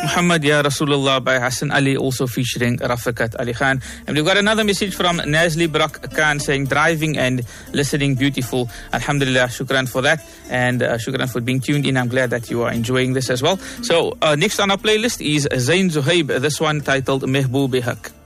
Muhammad Ya Rasulullah by Hassan Ali, also featuring Rafiqat Ali Khan. And we've got another message from Nazli Brak Khan saying, driving and listening beautiful. Alhamdulillah, shukran for that. And shukran for being tuned in. I'm glad that you are enjoying this as well. So next on our playlist is Zain Zuhaib, this one titled Mehboob-e-Haq.